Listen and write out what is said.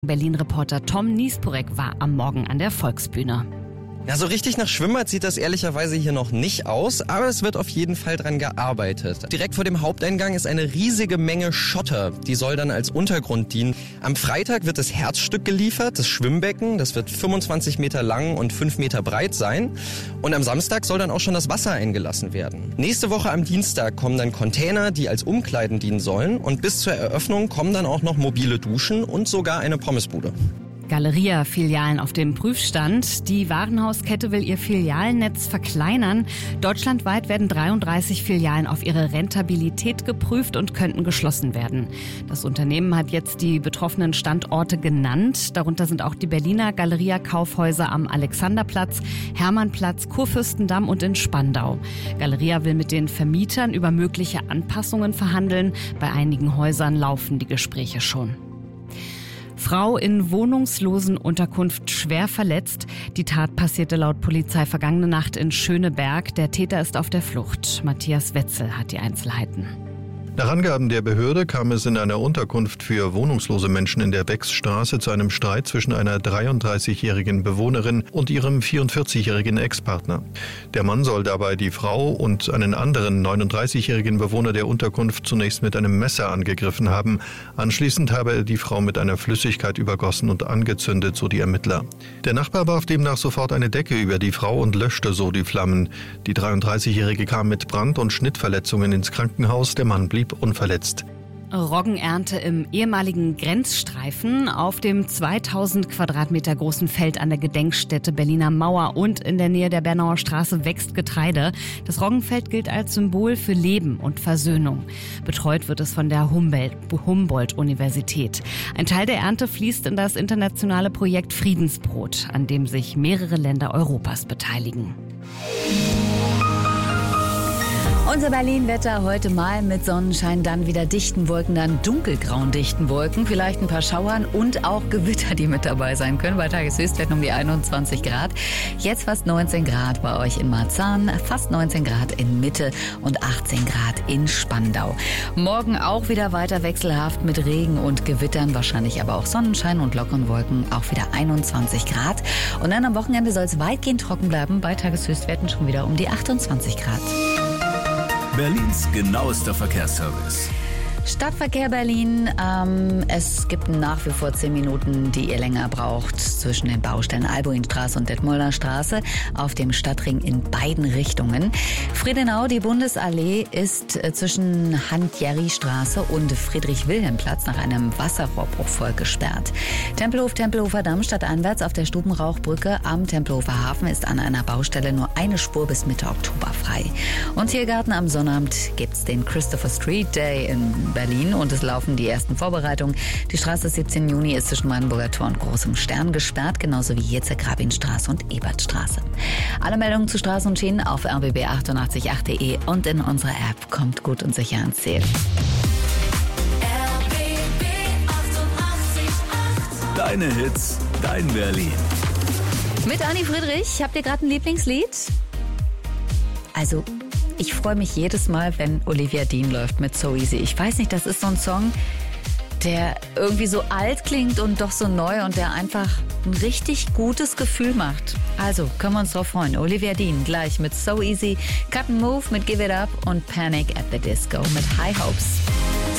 Berlin-Reporter Tom Niesporek war am Morgen an der Volksbühne. Ja, so richtig nach Schwimmbad sieht das ehrlicherweise hier noch nicht aus, aber es wird auf jeden Fall dran gearbeitet. Direkt vor dem Haupteingang ist eine riesige Menge Schotter, die soll dann als Untergrund dienen. Am Freitag wird das Herzstück geliefert, das Schwimmbecken, das wird 25 Meter lang und 5 Meter breit sein. Und am Samstag soll dann auch schon das Wasser eingelassen werden. Nächste Woche am Dienstag kommen dann Container, die als Umkleiden dienen sollen, und bis zur Eröffnung kommen dann auch noch mobile Duschen und sogar eine Pommesbude. Galeria-Filialen auf dem Prüfstand. Die Warenhauskette will ihr Filialnetz verkleinern. Deutschlandweit werden 33 Filialen auf ihre Rentabilität geprüft und könnten geschlossen werden. Das Unternehmen hat jetzt die betroffenen Standorte genannt. Darunter sind auch die Berliner Galeria-Kaufhäuser am Alexanderplatz, Hermannplatz, Kurfürstendamm und in Spandau. Galeria will mit den Vermietern über mögliche Anpassungen verhandeln. Bei einigen Häusern laufen die Gespräche schon. Frau in Wohnungslosenunterkunft schwer verletzt. Die Tat passierte laut Polizei vergangene Nacht in Schöneberg. Der Täter ist auf der Flucht. Matthias Wetzel hat die Einzelheiten. Nach Angaben der Behörde kam es in einer Unterkunft für wohnungslose Menschen in der Becksstraße zu einem Streit zwischen einer 33-jährigen Bewohnerin und ihrem 44-jährigen Ex-Partner. Der Mann soll dabei die Frau und einen anderen 39-jährigen Bewohner der Unterkunft zunächst mit einem Messer angegriffen haben. Anschließend habe er die Frau mit einer Flüssigkeit übergossen und angezündet, so die Ermittler. Der Nachbar warf demnach sofort eine Decke über die Frau und löschte so die Flammen. Die 33-jährige kam mit Brand- und Schnittverletzungen ins Krankenhaus. Der Mann blieb unverletzt. Roggenernte im ehemaligen Grenzstreifen. Auf dem 2000 Quadratmeter großen Feld an der Gedenkstätte Berliner Mauer und in der Nähe der Bernauer Straße wächst Getreide. Das Roggenfeld gilt als Symbol für Leben und Versöhnung. Betreut wird es von der Humboldt-Universität. Ein Teil der Ernte fließt in das internationale Projekt Friedensbrot, an dem sich mehrere Länder Europas beteiligen. Unser Berlin-Wetter heute mal mit Sonnenschein, dann wieder dichten Wolken, dann dunkelgrauen dichten Wolken, vielleicht ein paar Schauern und auch Gewitter, die mit dabei sein können. Bei Tageshöchstwerten um die 21 Grad. Jetzt fast 19 Grad bei euch in Marzahn, fast 19 Grad in Mitte und 18 Grad in Spandau. Morgen auch wieder weiter wechselhaft mit Regen und Gewittern, wahrscheinlich aber auch Sonnenschein und lockeren Wolken, auch wieder 21 Grad. Und dann am Wochenende soll es weitgehend trocken bleiben, bei Tageshöchstwerten schon wieder um die 28 Grad. Berlins genauester Verkehrsservice. Stadtverkehr Berlin. Es gibt nach wie vor 10 Minuten, die ihr länger braucht zwischen den Baustellen Albuinstraße und Detmolder Straße auf dem Stadtring in beiden Richtungen. Friedenau, die Bundesallee, ist zwischen Hand-Jerry-Straße und Friedrich-Wilhelm-Platz nach einem Wasserrohrbruch voll gesperrt. Tempelhof, Tempelhofer Damm stadteinwärts auf der Stubenrauchbrücke am Tempelhofer Hafen ist an einer Baustelle nur eine Spur bis Mitte Oktober frei. Und Tiergarten am Sonnabend gibt's den Christopher Street Day in Berlin und es laufen die ersten Vorbereitungen. Die Straße 17. Juni ist zwischen Brandenburger Tor und Großem Stern gesperrt, genauso wie Jezer-Grabin-Straße und Ebertstraße. Alle Meldungen zu Straßen und Schienen auf rbb888.de und in unserer App. Kommt gut und sicher ans Ziel. RBB 888. Deine Hits, dein Berlin. Mit Anni Friedrich, habt ihr gerade ein Lieblingslied? Also, ich freue mich jedes Mal, wenn Olivia Dean läuft mit So Easy. Ich weiß nicht, das ist so ein Song, der irgendwie so alt klingt und doch so neu und der einfach ein richtig gutes Gefühl macht. Also, können wir uns drauf freuen. Olivia Dean gleich mit So Easy, Cut and Move mit Give It Up und Panic at the Disco mit High Hopes.